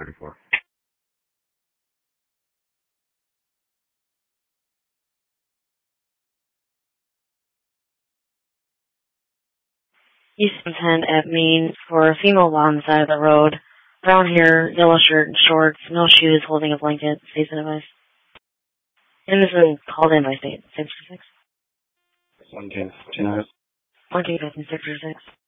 34. East 10 at Main for a female on the side of the road. Brown hair, yellow shirt and shorts, no shoes, holding a blanket, stays in advice. Innocent called in by state, 636. 1 case, 2 hours. 1 case, 636.